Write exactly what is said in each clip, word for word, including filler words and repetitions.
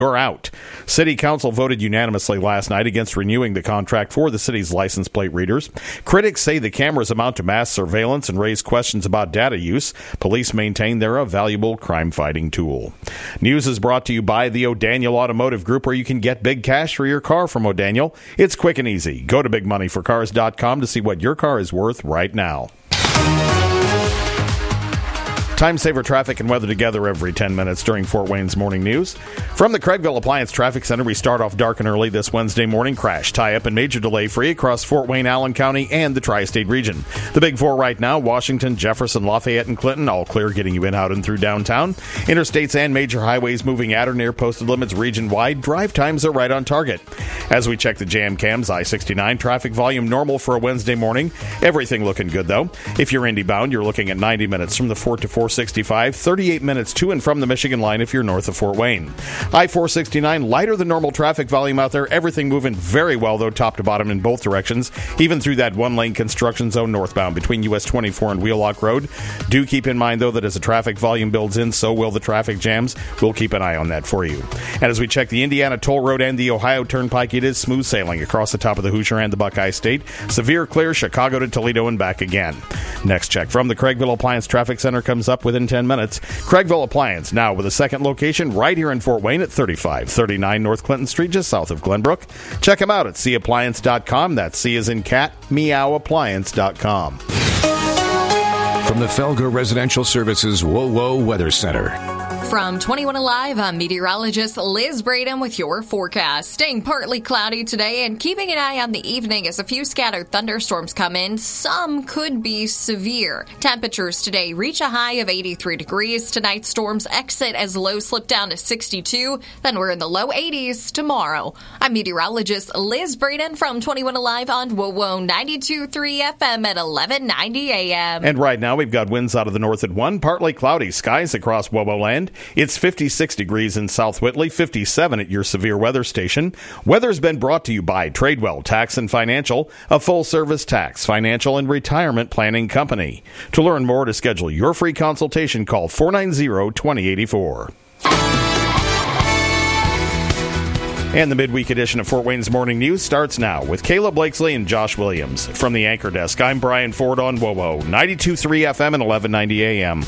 You're out. City Council voted unanimously last night against renewing the contract for the city's license plate readers. Critics say the cameras amount to mass surveillance and raise questions about data use. Police maintain they're a valuable crime-fighting tool. News is brought to you by the O'Daniel Automotive Group, where you can get big cash for your car from O'Daniel. It's quick and easy. Go to big money for cars dot com to see what your car is worth right now. Time saver traffic and weather together every ten minutes during Fort Wayne's morning news. From the Craigville Appliance Traffic Center, we start off dark and early this Wednesday morning. Crash, tie-up, and major delay free across Fort Wayne, Allen County, and the Tri-State region. The big four right now, Washington, Jefferson, Lafayette, and Clinton, all clear, getting you in, out, and through downtown. Interstates and major highways moving at or near posted limits region-wide. Drive times are right on target. As we check the jam cams, I sixty-nine, traffic volume normal for a Wednesday morning. Everything looking good, though. If you're Indy bound, you're looking at ninety minutes from the Fort to four sixty-five, thirty-eight minutes to and from the Michigan line if you're north of Fort Wayne. I four sixty-nine, lighter than normal traffic volume out there. Everything moving very well, though, top to bottom in both directions, even through that one-lane construction zone northbound between U S twenty-four and Wheelock Road. Do keep in mind, though, that as the traffic volume builds in, so will the traffic jams. We'll keep an eye on that for you. And as we check the Indiana Toll Road and the Ohio Turnpike, it is smooth sailing across the top of the Hoosier and the Buckeye State. Severe clear, Chicago to Toledo and back again. Next check from the Craigville Appliance Traffic Center comes up within ten minutes. Craigville Appliance, now with a second location right here in Fort Wayne at thirty-five thirty-nine North Clinton Street, just south of Glenbrook. Check them out at see appliance dot com. That's C as in cat, meow appliance dot com. From the Felger Residential Services WoWo Weather Center. From twenty-one Alive, I'm meteorologist Liz Braden with your forecast. Staying partly cloudy today and keeping an eye on the evening as a few scattered thunderstorms come in. Some could be severe. Temperatures today reach a high of eighty-three degrees. Tonight's storms exit as lows slip down to sixty-two. Then we're in the low eighties tomorrow. I'm meteorologist Liz Braden from twenty-one Alive on WoWo ninety-two point three F M at eleven ninety A M. And right now we've got winds out of the north at one, partly cloudy skies across WoWo land. It's fifty-six degrees in South Whitley, fifty-seven at your severe weather station. Weather's been brought to you by Tradewell Tax and Financial, a full-service tax, financial, and retirement planning company. To learn more, to schedule your free consultation, call four nine zero, two zero eight four. And the midweek edition of Fort Wayne's Morning News starts now with Kayla Blakesley and Josh Williams. From the Anchor Desk, I'm Brian Ford on WoWo, ninety-two point three F M and eleven ninety A M.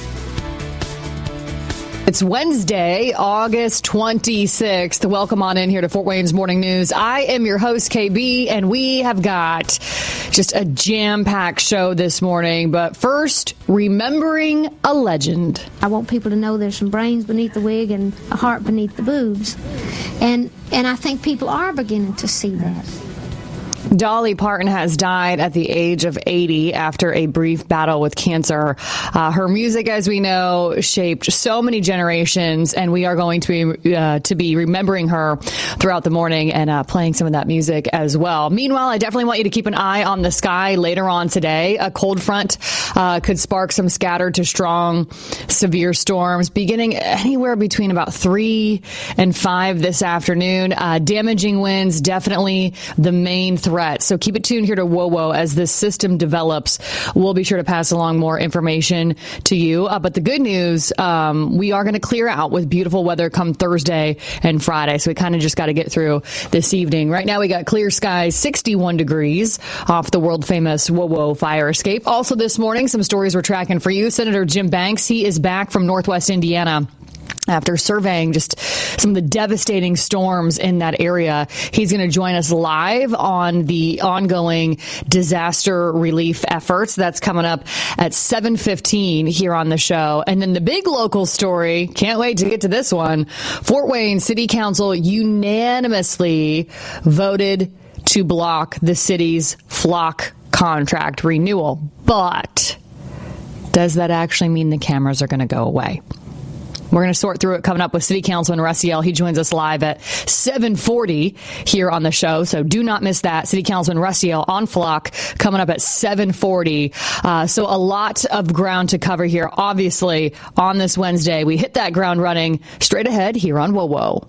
It's Wednesday, August twenty-sixth. Welcome on in here to Fort Wayne's Morning News. I am your host, K B, and we have got just a jam-packed show this morning. But first, remembering a legend. I want people to know there's some brains beneath the wig and a heart beneath the boobs. And, and I think people are beginning to see that. Dolly Parton has died at the age of eighty after a brief battle with cancer. Uh, her music, as we know, shaped so many generations, and we are going to be uh, to be remembering her throughout the morning and uh, playing some of that music as well. Meanwhile, I definitely want you to keep an eye on the sky later on today. A cold front uh, could spark some scattered to strong, severe storms, beginning anywhere between about three and five this afternoon. Uh, damaging winds, definitely the main threat. So keep it tuned here to WoWo as this system develops. We'll be sure to pass along more information to you. Uh, but the good news, um, we are going to clear out with beautiful weather come Thursday and Friday. So we kind of just got to get through this evening. Right now we got clear skies, sixty-one degrees off the world famous WoWo fire escape. Also this morning, some stories we're tracking for you. Senator Jim Banks, he is back from Northwest Indiana after surveying just some of the devastating storms in that area. He's going to join us live on the ongoing disaster relief efforts. That's coming up at seven fifteen here on the show. And then the big local story, can't wait to get to this one. Fort Wayne City Council unanimously voted to block the city's flock contract renewal. But does that actually mean the cameras are going to go away? We're going to sort through it coming up with City Councilman Russiel. He joins us live at seven forty here on the show, so do not miss that. City Councilman Russiel on Flock coming up at seven forty. Uh, so a lot of ground to cover here. Obviously, on this Wednesday, we hit that ground running straight ahead here on WoWo.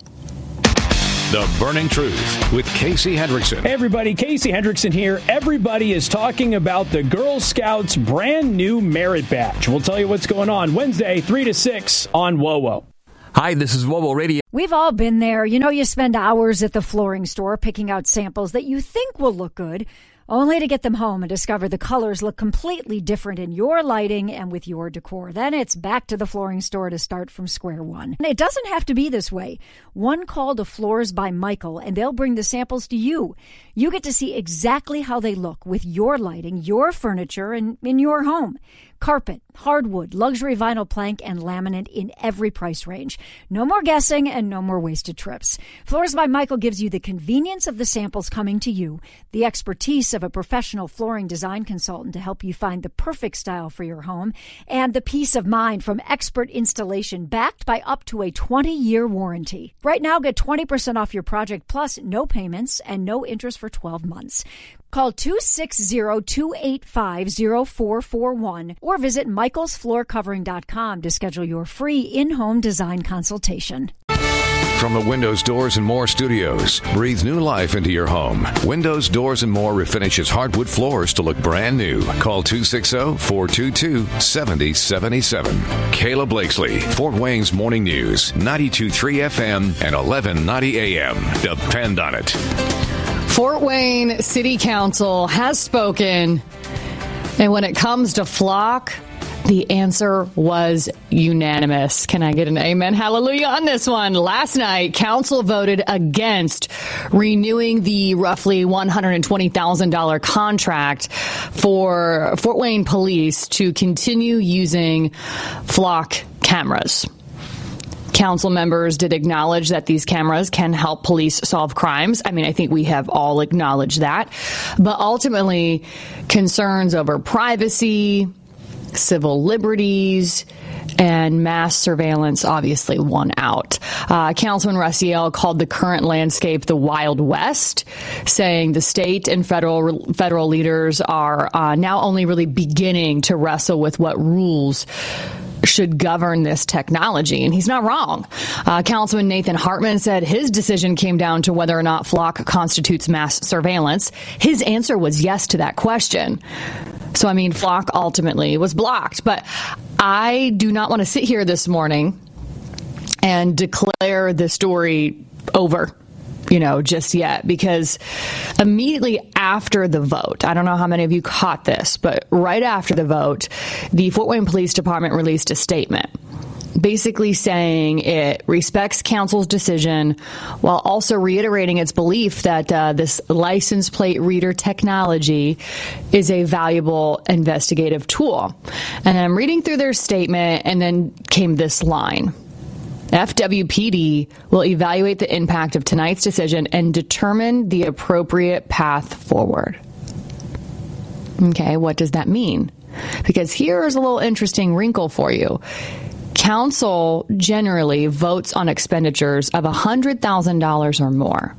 The Burning Truth with Casey Hendrickson. Hey everybody, Casey Hendrickson here. Everybody is talking about the Girl Scouts brand new merit badge. We'll tell you what's going on Wednesday, three to six on WoWo. Hi, this is WOWO Radio. We've all been there. You know, you spend hours at the flooring store picking out samples that you think will look good, only to get them home and discover the colors look completely different in your lighting and with your decor. Then it's back to the flooring store to start from square one. And it doesn't have to be this way. One call to Floors by Michael, and they'll bring the samples to you. You get to see exactly how they look with your lighting, your furniture, and in your home. Carpet, hardwood, luxury vinyl plank, and laminate in every price range. No more guessing and no more wasted trips. Floors by Michael gives you the convenience of the samples coming to you, the expertise of a professional flooring design consultant to help you find the perfect style for your home, and the peace of mind from expert installation backed by up to a twenty-year warranty. Right now, get twenty percent off your project plus no payments and no interest for twelve months. Call two six zero, two eight five, zero four four one or visit michaels floor covering dot com to schedule your free in-home design consultation. From the Windows, Doors, and More studios, breathe new life into your home. Windows, Doors, and More refinishes hardwood floors to look brand new. Call two six zero, four two two, seven zero seven seven. Kayla Blakesley, Fort Wayne's Morning News, ninety-two point three F M and eleven ninety A M. Depend on it. Fort Wayne City Council has spoken, and when it comes to Flock, the answer was unanimous. Can I get an amen? Hallelujah on this one. Last night, council voted against renewing the roughly one hundred twenty thousand dollars contract for Fort Wayne Police to continue using Flock cameras. Council members did acknowledge that these cameras can help police solve crimes. I mean, I think we have all acknowledged that. But ultimately, concerns over privacy, civil liberties, and mass surveillance obviously won out. Uh, Councilman Raciel called the current landscape the Wild West, saying the state and federal federal leaders are uh, now only really beginning to wrestle with what rules should govern this technology. And he's not wrong. Uh, Councilman Nathan Hartman said his decision came down to whether or not Flock constitutes mass surveillance. His answer was yes to that question. So, I mean, Flock ultimately was blocked. But I do not want to sit here this morning and declare the story over, you know, just yet, because immediately after the vote, I don't know how many of you caught this, but right after the vote, the Fort Wayne Police Department released a statement basically saying it respects council's decision while also reiterating its belief that uh, this license plate reader technology is a valuable investigative tool. And I'm reading through their statement, and then came this line. F W P D will evaluate the impact of tonight's decision and determine the appropriate path forward. Okay, what does that mean? Because here's a little interesting wrinkle for you. Council generally votes on expenditures of one hundred thousand dollars or more.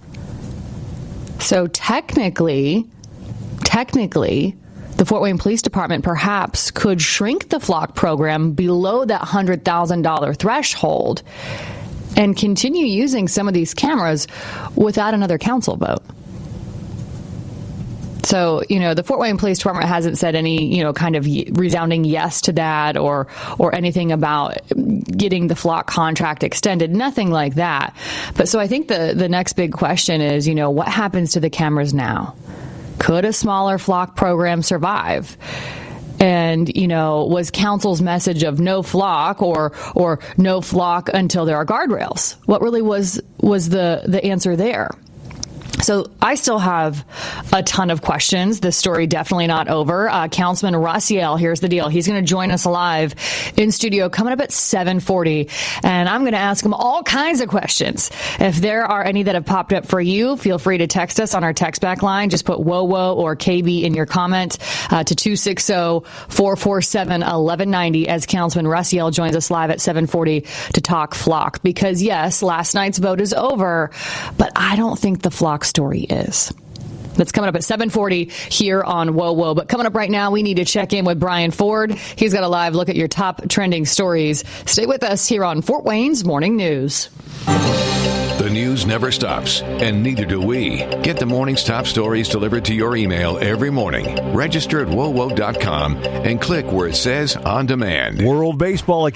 So technically, technically, the Fort Wayne Police Department perhaps could shrink the Flock program below that one hundred thousand dollars threshold and continue using some of these cameras without another council vote. So, you know, the Fort Wayne Police Department hasn't said any, you know, kind of resounding yes to that or or anything about getting the Flock contract extended, nothing like that. But so I think the, the next big question is, you know, what happens to the cameras now? Could a smaller Flock program survive? And, you know, was council's message of no Flock or or no Flock until there are guardrails? What really was was the, the answer there? So I still have a ton of questions. This story definitely not over. Uh, Councilman Raciel, here's the deal. He's going to join us live in studio coming up at seven forty. And I'm going to ask him all kinds of questions. If there are any that have popped up for you, feel free to text us on our text back line. Just put WOWO or K B in your comment uh, to two six zero, four four seven, one one nine zero as Councilman Raciel joins us live at seven forty to talk Flock. Because, yes, last night's vote is over, but I don't think the Flock story is. That's coming up at seven forty here on WOWO. But coming up right now, we need to check in with Brian Ford. He's got a live look at your top trending stories. Stay with us here on Fort Wayne's Morning News. The news never stops, and neither do we. Get the morning's top stories delivered to your email every morning. Register at wowo dot com and click where it says On Demand. World Baseball Academy.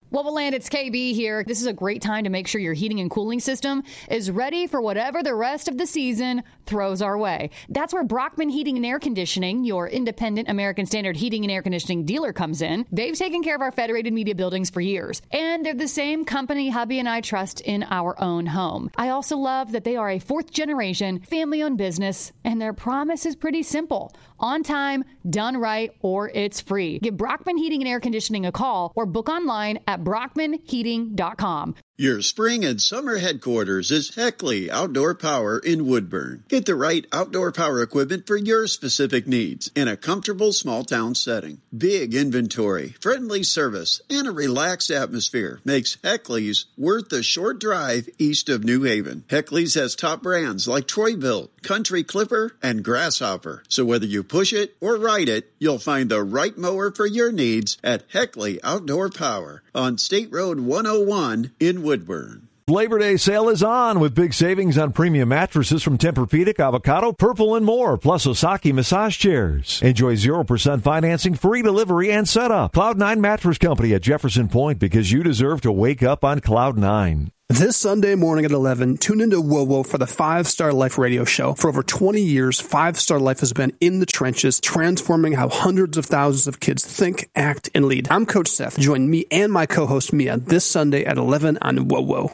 Wobbleland, it's K B here. This is a great time to make sure your heating and cooling system is ready for whatever the rest of the season throws our way. That's where Brockman Heating and Air Conditioning, your independent American Standard heating and air conditioning dealer, comes in. They've taken care of our Federated Media buildings for years, and they're the same company hubby and I trust in our own home. I also love that they are a fourth-generation, family-owned business, and their promise is pretty simple. On time, done right, or it's free. Give Brockman Heating and Air Conditioning a call or book online at brockman heating dot com. Your spring and summer headquarters is Heckley Outdoor Power in Woodburn. Get the right outdoor power equipment for your specific needs in a comfortable small town setting. Big inventory, friendly service, and a relaxed atmosphere makes Heckley's worth the short drive east of New Haven. Heckley's has top brands like Troy-Bilt, Country Clipper, and Grasshopper. So whether you push it or ride it, you'll find the right mower for your needs at Heckley Outdoor Power on State Road one oh one in Woodburn. Labor Day sale is on with big savings on premium mattresses from Tempur-Pedic, Avocado, Purple, and more, plus Osaki massage chairs. Enjoy zero percent financing, free delivery, and setup. Cloud nine Mattress Company at Jefferson Point, because you deserve to wake up on Cloud nine. This Sunday morning at eleven, tune into WoWo for the Five Star Life radio show. For over twenty years, Five Star Life has been in the trenches, transforming how hundreds of thousands of kids think, act, and lead. I'm Coach Seth. Join me and my co-host Mia this Sunday at eleven on WoWo.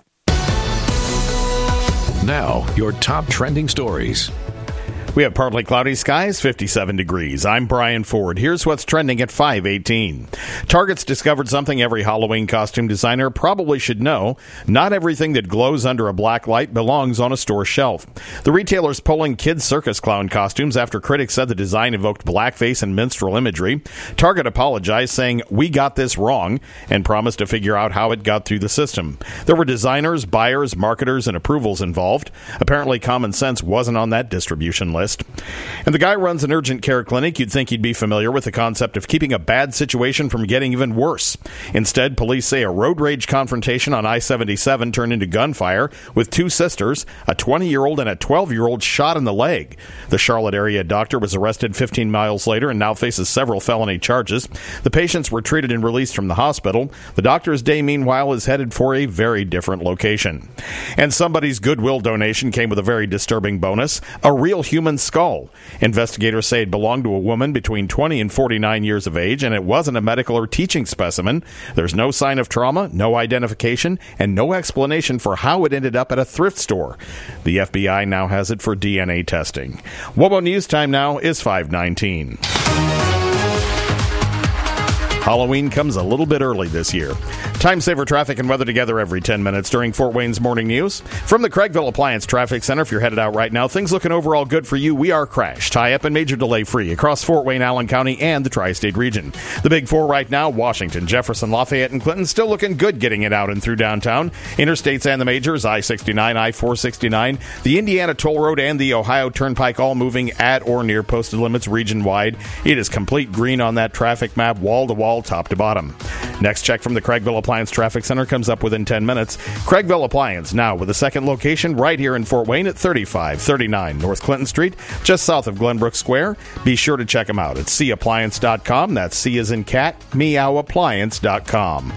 Now, your top trending stories. We have partly cloudy skies, fifty-seven degrees. I'm Brian Ford. Here's what's trending at five eighteen. Target's discovered something every Halloween costume designer probably should know. Not everything that glows under a black light belongs on a store shelf. The retailer's pulling kids' circus clown costumes after critics said the design evoked blackface and minstrel imagery. Target apologized, saying, "We got this wrong," and promised to figure out how it got through the system. There were designers, buyers, marketers, and approvals involved. Apparently, common sense wasn't on that distribution list. And the guy runs an urgent care clinic. You'd think he'd be familiar with the concept of keeping a bad situation from getting even worse. Instead, police say a road rage confrontation on I seventy-seven turned into gunfire with two sisters, a twenty-year-old and a twelve-year-old shot in the leg. The Charlotte area doctor was arrested fifteen miles later and now faces several felony charges. The patients were treated and released from the hospital. The doctor's day, meanwhile, is headed for a very different location. And somebody's Goodwill donation came with a very disturbing bonus, a real human skull. Investigators say it belonged to a woman between twenty and forty-nine years of age, and it wasn't a medical or teaching specimen. There's no sign of trauma, no identification, and no explanation for how it ended up at a thrift store. The F B I now has it for D N A testing. WOBO News time now is five nineteen. Halloween comes a little bit early this year. Time saver traffic and weather together every ten minutes during Fort Wayne's morning news. From the Craigville Appliance Traffic Center, if you're headed out right now, things looking overall good for you. We are crash, tie-up, and major delay free across Fort Wayne, Allen County, and the tri-state region. The big four right now, Washington, Jefferson, Lafayette, and Clinton, still looking good getting it out and through downtown. Interstates and the majors, I sixty-nine, I four sixty-nine, the Indiana Toll Road, and the Ohio Turnpike all moving at or near posted limits region-wide. It is complete green on that traffic map, wall-to-wall, top to bottom. Next check from the Craigville Appliance Traffic Center comes up within ten minutes. Craigville Appliance now with a second location right here in Fort Wayne at thirty-five thirty-nine North Clinton Street, just south of Glenbrook Square. Be sure to check them out at c appliance dot com. That's C as in cat, meow appliance dot com.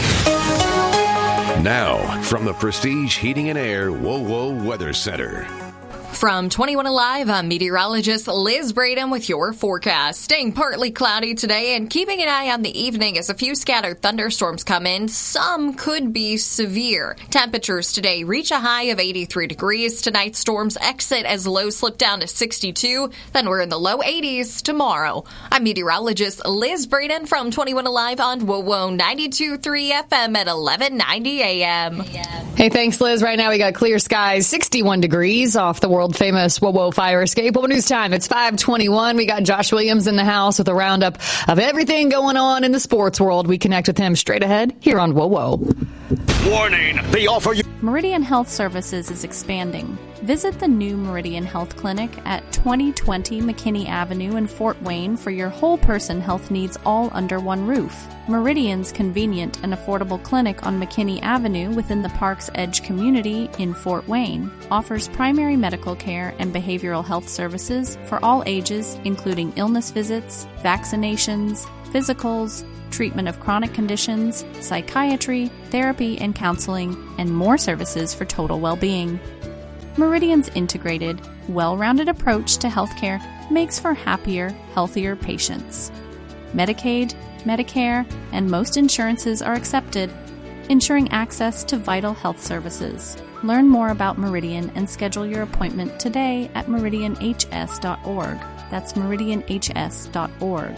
Now, from the Prestige Heating and Air WoWo Weather Center. From twenty-one Alive, I'm meteorologist Liz Braden with your forecast. Staying partly cloudy today and keeping an eye on the evening as a few scattered thunderstorms come in. Some could be severe. Temperatures today reach a high of eighty-three degrees. Tonight's storms exit as lows slip down to sixty-two. Then we're in the low eighties tomorrow. I'm meteorologist Liz Braden from twenty-one Alive on WoWo ninety-two point three F M at eleven ninety A M. Hey, thanks, Liz. Right now we got clear skies, sixty-one degrees off the world famous WoWo fire escape. WoWo News time. It's five twenty-one. We got Josh Williams in the house with a roundup of everything going on in the sports world. We connect with him straight ahead here on WoWo. Warning! The offer you... Meridian Health Services is expanding. Visit the new Meridian Health Clinic at twenty twenty McKinney Avenue in Fort Wayne for your whole person health needs all under one roof. Meridian's convenient and affordable clinic on McKinney Avenue within the Park's Edge community in Fort Wayne offers primary medical care and behavioral health services for all ages, including illness visits, vaccinations, physicals, treatment of chronic conditions, psychiatry, therapy and counseling, and more services for total well-being. Meridian's integrated, well-rounded approach to healthcare makes for happier, healthier patients. Medicaid, Medicare, and most insurances are accepted, ensuring access to vital health services. Learn more about Meridian and schedule your appointment today at meridian h s dot org. That's meridian h s dot org.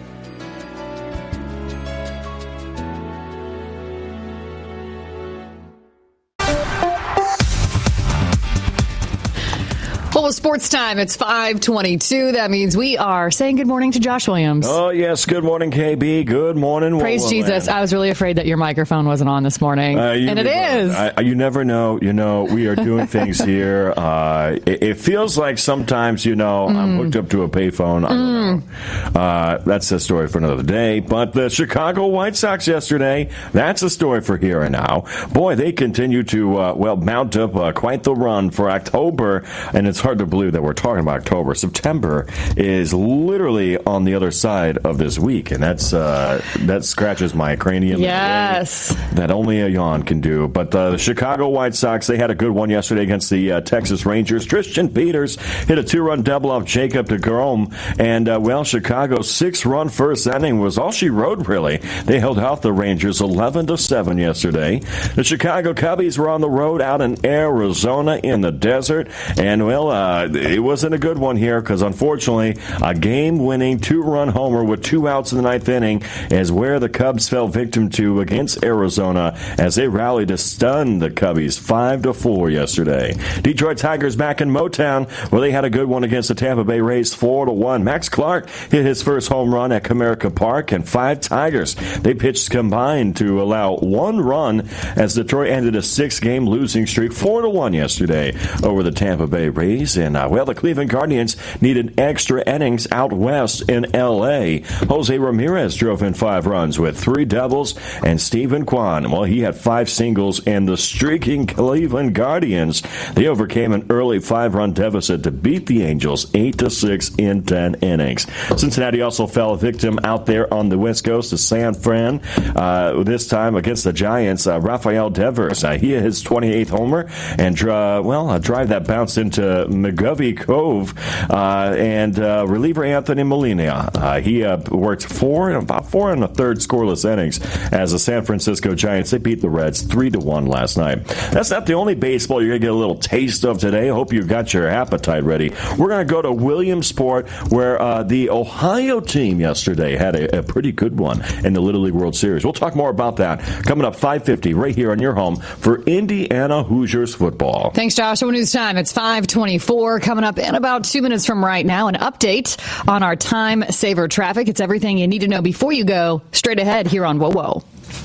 Well, sports time. It's five twenty-two. That means we are saying good morning to Josh Williams. Oh, yes. Good morning, K B. Good morning. Praise Whoa, Jesus. I was really afraid that your microphone wasn't on this morning. Uh, and it is. I, you never know. You know, we are doing things here. Uh, it, it feels like sometimes, you know, mm. I'm hooked up to a payphone. I don't mm. know. Uh, that's a story for another day. But the Chicago White Sox yesterday, that's a story for here and now. Boy, they continue to, uh, well, mount up uh, quite the run for October. And it's hard to believe that we're talking about October. September is literally on the other side of this week, and that's uh, that scratches my cranium. Yes, that only a yawn can do. But uh, the Chicago White Sox, they had a good one yesterday against the uh, Texas Rangers. Tristan Peters hit a two-run double off Jacob deGrom, and uh, well, Chicago's six-run first inning was all she wrote. Really, they held out the Rangers eleven to seven yesterday. The Chicago Cubbies were on the road out in Arizona in the desert, and well. Uh, Uh, it wasn't a good one here because, unfortunately, a game-winning two-run homer with two outs in the ninth inning is where the Cubs fell victim to against Arizona as they rallied to stun the Cubbies five to four yesterday. Detroit Tigers back in Motown where they had a good one against the Tampa Bay Rays four to one. Max Clark hit his first home run at Comerica Park, and five Tigers, they pitched combined to allow one run as Detroit ended a six-game losing streak four to one yesterday over the Tampa Bay Rays. And, uh, well, the Cleveland Guardians needed extra innings out west in L A. Jose Ramirez drove in five runs with three doubles, and Stephen Kwan, well, he had five singles, and the streaking Cleveland Guardians, they overcame an early five-run deficit to beat the Angels eight to six in ten innings. Cincinnati also fell victim out there on the West Coast to San Fran, uh, this time against the Giants. Uh, Rafael Devers, uh, he hit his twenty-eighth homer, and, uh, well, a drive that bounced into McGovey Cove, uh, and uh, reliever Anthony Molina. Uh, he uh, worked four and about four and a third scoreless innings as the San Francisco Giants, they beat the Reds three to one last night. That's not the only baseball you're going to get a little taste of today. I hope you've got your appetite ready. We're going to go to Williamsport, where uh, the Ohio team yesterday had a, a pretty good one in the Little League World Series. We'll talk more about that coming up five fifty right here on your home for Indiana Hoosiers football. Thanks, Joshua. News time. It's five twenty-four. Coming up in about two minutes from right now, an update on our time saver traffic. It's everything you need to know before you go straight ahead here on Whoa Whoa.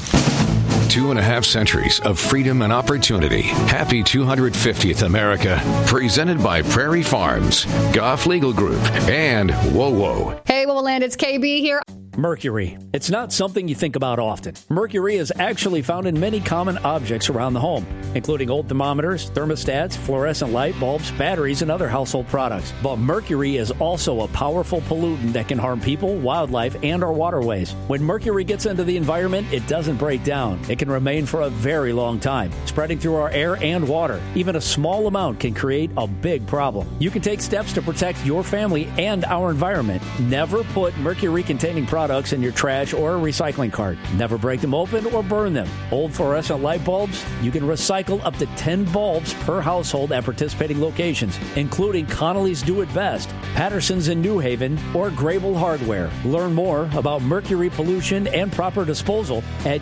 Two and a half centuries of freedom and opportunity. Happy two hundred fiftieth America. Presented by Prairie Farms, Goff Legal Group, and Whoa Whoa. Hey, Whoa Land, it's K B here. Mercury. It's not something you think about often. Mercury is actually found in many common objects around the home, including old thermometers, thermostats, fluorescent light bulbs, batteries, and other household products. But mercury is also a powerful pollutant that can harm people, wildlife, and our waterways. When mercury gets into the environment, it doesn't break down. It can remain for a very long time, spreading through our air and water. Even a small amount can create a big problem. You can take steps to protect your family and our environment. Never put mercury-containing products products in your trash or a recycling cart. Never break them open or burn them. Old fluorescent light bulbs, you can recycle up to ten bulbs per household at participating locations, including Connolly's Do It Best, Patterson's in New Haven, or Grable Hardware. Learn more about mercury pollution and proper disposal at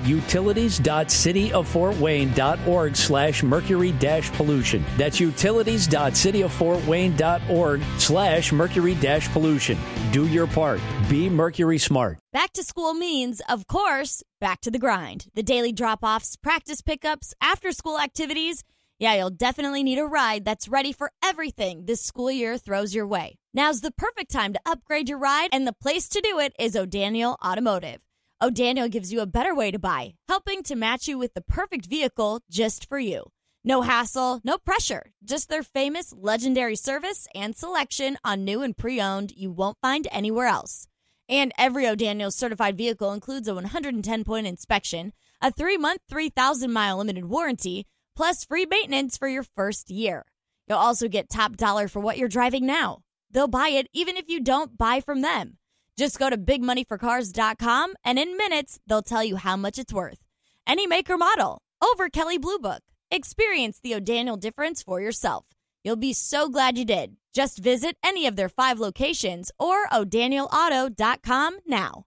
utilities.cityoffortwayne.org slash mercury dash pollution. That's utilities.cityoffortwayne.org slash mercury dash pollution. Do your part. Be Mercury Smart. Back to school means, of course, back to the grind. The daily drop-offs, practice pickups, after-school activities. Yeah, you'll definitely need a ride that's ready for everything this school year throws your way. Now's the perfect time to upgrade your ride, and the place to do it is O'Daniel Automotive. O'Daniel gives you a better way to buy, helping to match you with the perfect vehicle just for you. No hassle, no pressure, just their famous legendary service and selection on new and pre-owned you won't find anywhere else. And every O'Daniels certified vehicle includes a one hundred ten point inspection, a three-month, three thousand mile limited warranty, plus free maintenance for your first year. You'll also get top dollar for what you're driving now. They'll buy it even if you don't buy from them. Just go to big money for cars dot com, and in minutes, they'll tell you how much it's worth. Any make or model, over Kelley Blue Book. Experience the O'Daniel difference for yourself. You'll be so glad you did. Just visit any of their five locations or o'daniel auto dot com now.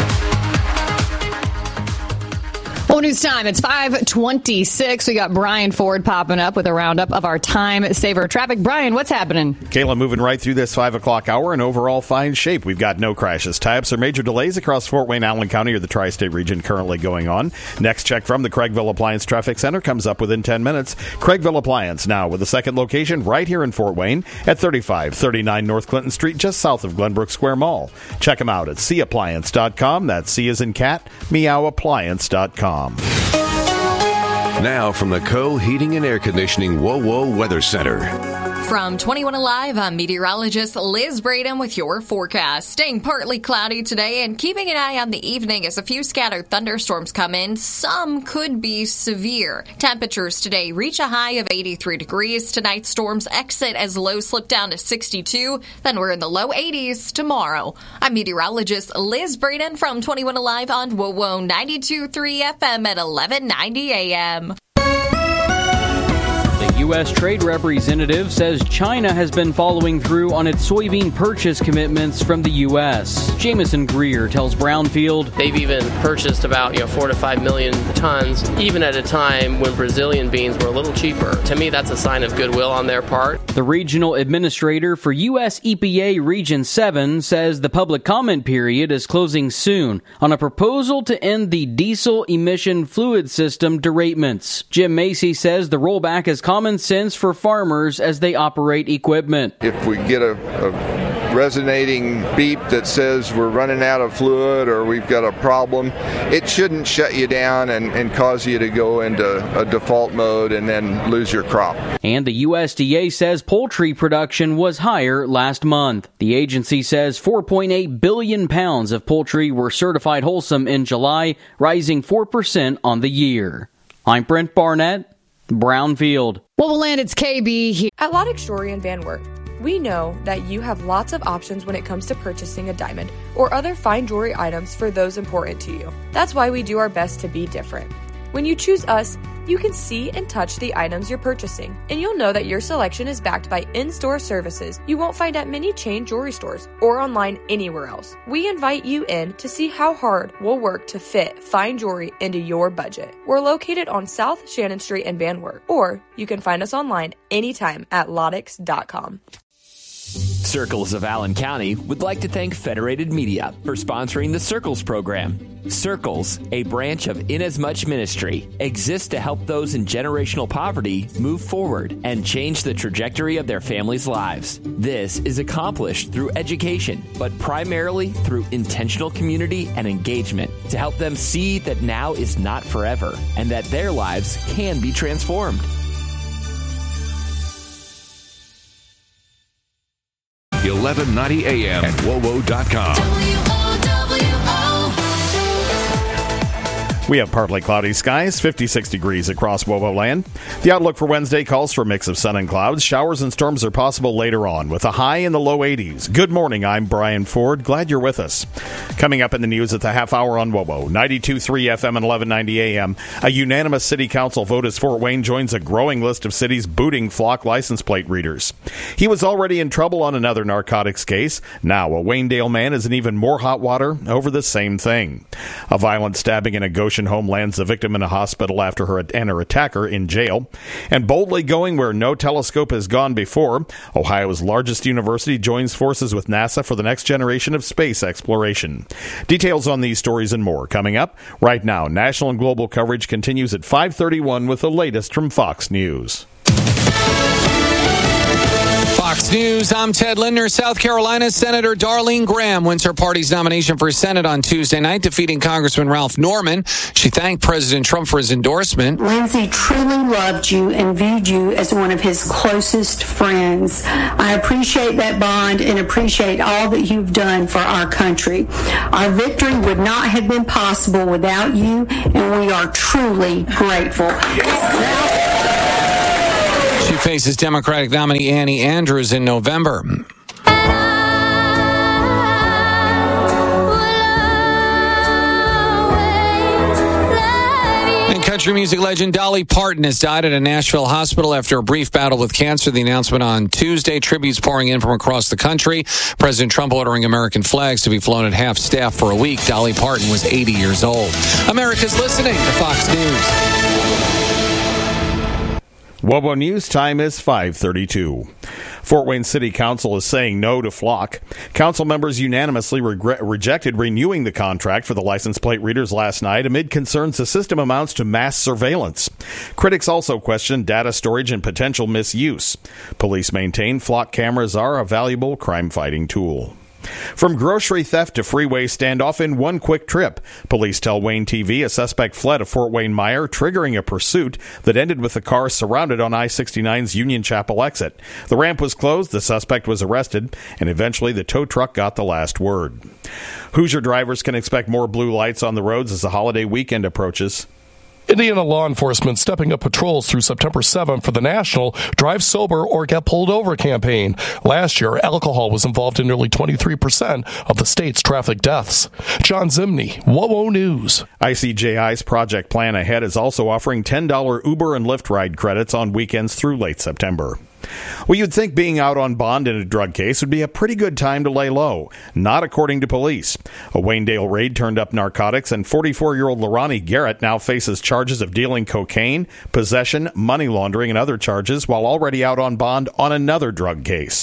Well, news time. It's five twenty-six. We got Brian Ford popping up with a roundup of our time saver traffic. Brian, what's happening? Kayla, moving right through this five o'clock hour in overall fine shape. We've got no crashes. Tie-ups or major delays across Fort Wayne, Allen County, or the tri-state region currently going on. Next check from the Craigville Appliance Traffic Center comes up within ten minutes. Craigville Appliance now with a second location right here in Fort Wayne at thirty-five thirty-nine North Clinton Street, just south of Glenbrook Square Mall. Check them out at c appliance dot com. That's C as in cat, meow appliance dot com. Now from the Co Heating and Air Conditioning WoWo Weather Center. From twenty-one Alive, I'm meteorologist Liz Braden with your forecast. Staying partly cloudy today and keeping an eye on the evening as a few scattered thunderstorms come in. Some could be severe. Temperatures today reach a high of eighty-three degrees. Tonight, storms exit as lows slip down to sixty-two. Then we're in the low eighties tomorrow. I'm meteorologist Liz Braden from twenty-one Alive on WoWo ninety-two point three F M at eleven ninety A M. The U S Trade Representative says China has been following through on its soybean purchase commitments from the U S. Jameson Greer tells Brownfield they've even purchased about you know four to five million tons, even at a time when Brazilian beans were a little cheaper. To me, that's a sign of goodwill on their part. The regional administrator for U S E P A Region seven says the public comment period is closing soon on a proposal to end the diesel emission fluid system deratements. Jim Macy says the rollback is common sense for farmers as they operate equipment. If we get a, a resonating beep that says we're running out of fluid or we've got a problem, it shouldn't shut you down and, and cause you to go into a default mode and then lose your crop. And the U S D A says poultry production was higher last month. The agency says four point eight billion pounds of poultry were certified wholesome in July, rising four percent on the year. I'm Brent Barnett, Brownfield. Well, we'll land its K B here. At Lodex Jewelry in Van Wert, we know that you have lots of options when it comes to purchasing a diamond or other fine jewelry items for those important to you. That's why we do our best to be different. When you choose us, you can see and touch the items you're purchasing, and you'll know that your selection is backed by in-store services you won't find at many chain jewelry stores or online anywhere else. We invite you in to see how hard we'll work to fit fine jewelry into your budget. We're located on South Shannon Street in Van Wert, or you can find us online anytime at lodex dot com. Circles of Allen County would like to thank Federated Media for sponsoring the Circles program. Circles, a branch of Inasmuch Ministry, exists to help those in generational poverty move forward and change the trajectory of their families' lives. This is accomplished through education, but primarily through intentional community and engagement to help them see that now is not forever and that their lives can be transformed. eleven ninety A M at wowo dot com. We have partly cloudy skies, fifty-six degrees across WoWo land. The outlook for Wednesday calls for a mix of sun and clouds. Showers and storms are possible later on, with a high in the low eighties. Good morning, I'm Brian Ford. Glad you're with us. Coming up in the news at the half hour on WoWo, ninety-two point three F M and eleven ninety A M. A unanimous city council vote as Fort Wayne joins a growing list of cities booting flock license plate readers. He was already in trouble on another narcotics case. Now a Waynedale man is in even more hot water over the same thing. A violent stabbing in a Goshen home lands the victim in a hospital after her and her attacker in jail. And boldly going where no telescope has gone before, Ohio's largest university joins forces with NASA for the next generation of space exploration. Details on these stories and more coming up right now. National and global coverage continues at five thirty-one with the latest from Fox News. Fox Fox News, I'm Ted Lindner. South Carolina Senator Darlene Graham wins her party's nomination for Senate on Tuesday night, defeating Congressman Ralph Norman. She thanked President Trump for his endorsement. Lindsey truly loved you and viewed you as one of his closest friends. I appreciate that bond and appreciate all that you've done for our country. Our victory would not have been possible without you, and we are truly grateful. She faces Democratic nominee Annie Andrews in November. And country music legend Dolly Parton has died at a Nashville hospital after a brief battle with cancer. The announcement on Tuesday. Tributes pouring in from across the country. President Trump ordering American flags to be flown at half staff for a week. Dolly Parton was eighty years old. America's listening to Fox News. WOBO News time is five thirty-two. Fort Wayne City Council is saying no to Flock. Council members unanimously regret, rejected renewing the contract for the license plate readers last night amid concerns the system amounts to mass surveillance. Critics also questioned data storage and potential misuse. Police maintain Flock cameras are a valuable crime-fighting tool. From grocery theft to freeway standoff in one quick trip. Police tell Wayne T V a suspect fled a Fort Wayne Meijer, triggering a pursuit that ended with the car surrounded on I sixty-nine's Union Chapel exit. The ramp was closed, the suspect was arrested, and eventually the tow truck got the last word. Hoosier drivers can expect more blue lights on the roads as the holiday weekend approaches. Indiana law enforcement stepping up patrols through September seventh for the national Drive Sober or Get Pulled Over campaign. Last year, alcohol was involved in nearly twenty-three percent of the state's traffic deaths. John Zimney, WOWO News. I C J I's Project Plan Ahead is also offering ten dollars Uber and Lyft ride credits on weekends through late September. Well, you'd think being out on bond in a drug case would be a pretty good time to lay low. Not according to police. A Waynedale raid turned up narcotics, and forty-four-year-old Lorani Garrett now faces charges of dealing cocaine, possession, money laundering, and other charges while already out on bond on another drug case.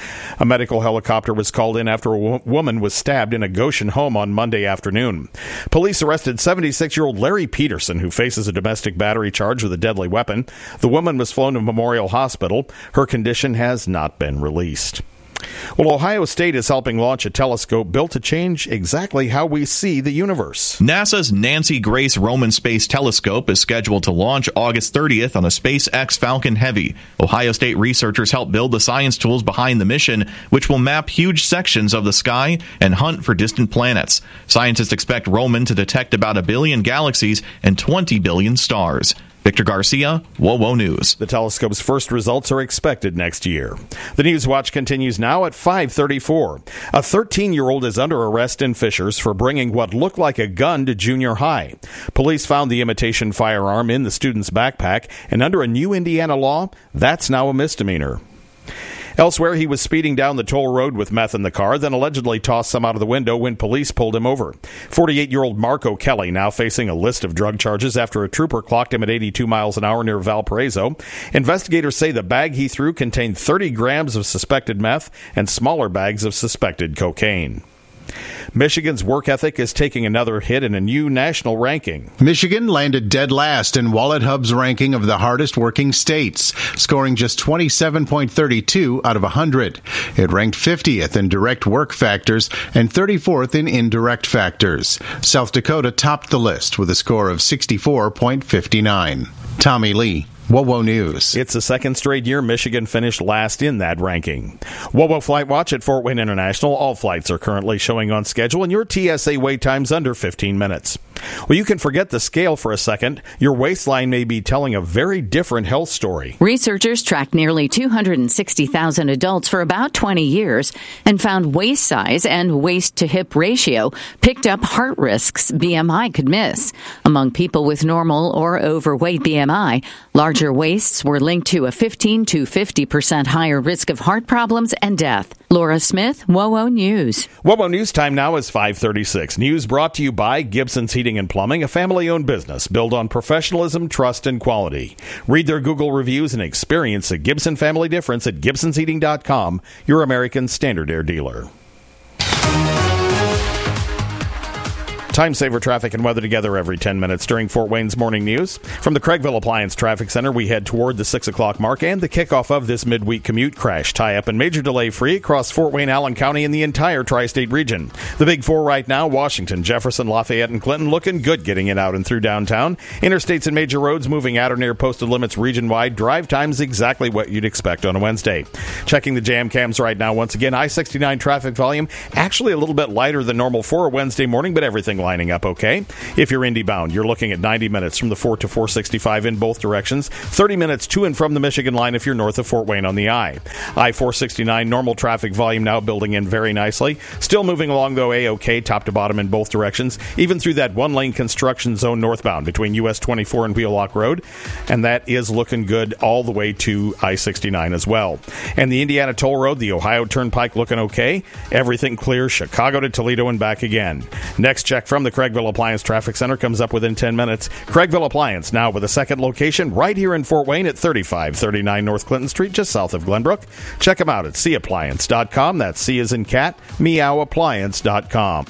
A medical helicopter was called in after a wo- woman was stabbed in a Goshen home on Monday afternoon. Police arrested seventy-six-year-old Larry Peterson, who faces a domestic battery charge with a deadly weapon. The woman was flown to Memorial Hospital. Her condition has not been released. Well, Ohio State is helping launch a telescope built to change exactly how we see the universe. NASA's Nancy Grace Roman Space Telescope is scheduled to launch August thirtieth on a SpaceX Falcon Heavy. Ohio State researchers helped build the science tools behind the mission, which will map huge sections of the sky and hunt for distant planets. Scientists expect Roman to detect about a billion galaxies and twenty billion stars. Victor Garcia, WOWO News. The telescope's first results are expected next year. The News Watch continues now at five thirty-four. A thirteen-year-old is under arrest in Fishers for bringing what looked like a gun to junior high. Police found the imitation firearm in the student's backpack, and under a new Indiana law, that's now a misdemeanor. Elsewhere, he was speeding down the toll road with meth in the car, then allegedly tossed some out of the window when police pulled him over. forty-eight-year-old Marco Kelly now facing a list of drug charges after a trooper clocked him at eighty-two miles an hour near Valparaiso. Investigators say the bag he threw contained thirty grams of suspected meth and smaller bags of suspected cocaine. Michigan's work ethic is taking another hit in a new national ranking. Michigan landed dead last in WalletHub's ranking of the hardest working states, scoring just twenty-seven point three two out of one hundred. It ranked fiftieth in direct work factors and thirty-fourth in indirect factors. South Dakota topped the list with a score of sixty-four point five nine. Tommy Lee, WOWO News. It's the second straight year Michigan finished last in that ranking. WOWO Flight Watch at Fort Wayne International. All flights are currently showing on schedule, and your T S A wait time's under fifteen minutes. Well, you can forget the scale for a second. Your waistline may be telling a very different health story. Researchers tracked nearly two hundred sixty thousand adults for about twenty years and found waist size and waist-to-hip ratio picked up heart risks B M I could miss. Among people with normal or overweight B M I, larger waists were linked to a fifteen to fifty percent higher risk of heart problems and death. Laura Smith, WOWO News. WOWO News time now is five thirty-six. News brought to you by Gibson's Heating and Plumbing, a family-owned business built on professionalism, trust, and quality. Read their Google reviews and experience the Gibson family difference at Gibsons Heating dot com, your American Standard Air dealer. Time saver traffic and weather together every ten minutes during Fort Wayne's morning news. From the Craigville Appliance Traffic Center, we head toward the six o'clock mark and the kickoff of this midweek commute. Crash, tie-up, and major delay free across Fort Wayne, Allen County, and the entire tri-state region. The big four right now, Washington, Jefferson, Lafayette, and Clinton, looking good getting it out and through downtown. Interstates and major roads moving at or near posted limits region-wide. Drive times exactly what you'd expect on a Wednesday. Checking the jam cams right now once again. I sixty-nine traffic volume actually a little bit lighter than normal for a Wednesday morning, but everything lining up okay. If you're Indy bound, you're looking at ninety minutes from the four to four sixty-five in both directions, thirty minutes to and from the Michigan line if you're north of Fort Wayne on the I. I four sixty-nine, normal traffic volume now building in very nicely. Still moving along, though, A-OK, top to bottom in both directions, even through that one-lane construction zone northbound between U S twenty-four and Wheelock Road, and that is looking good all the way to I sixty-nine as well. And the Indiana Toll Road, the Ohio Turnpike looking okay. Everything clear, Chicago to Toledo and back again. Next check from the Craigville Appliance Traffic Center comes up within ten minutes. Craigville Appliance now with a second location right here in Fort Wayne at thirty-five thirty-nine North Clinton Street, just south of Glenbrook. Check them out at C appliance dot com. That's C as in cat, meow appliance dot com.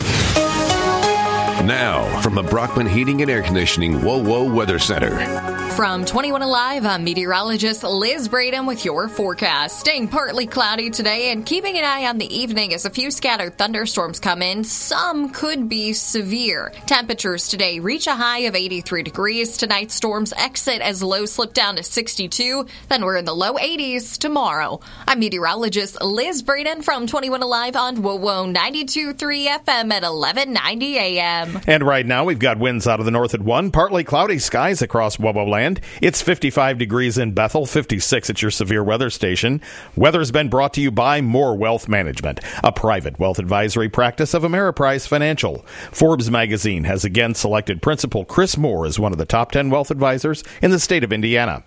Now, from the Brockman Heating and Air Conditioning Whoa Whoa Weather Center. From twenty-one Alive, I'm meteorologist Liz Braden with your forecast. Staying partly cloudy today and keeping an eye on the evening as a few scattered thunderstorms come in. Some could be severe. Temperatures today reach a high of eighty-three degrees. Tonight's storms exit as lows slip down to sixty-two. Then we're in the low eighties tomorrow. I'm meteorologist Liz Braden from twenty-one Alive on Whoa Whoa ninety-two point three F M at eleven ninety A M. And right now we've got winds out of the north at one. Partly cloudy skies across Wubbo land. It's fifty-five degrees in Bethel, fifty-six at your severe weather station. Weather's been brought to you by More Wealth Management, a private wealth advisory practice of Ameriprise Financial. Forbes magazine has again selected Principal Chris Moore as one of the top ten wealth advisors in the state of Indiana.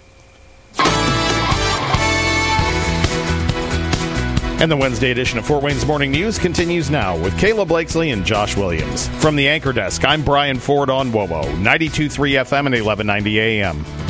And the Wednesday edition of Fort Wayne's Morning News continues now with Kayla Blakesley and Josh Williams. From the anchor desk, I'm Brian Ford on W O W O, ninety-two point three F M and eleven ninety A M.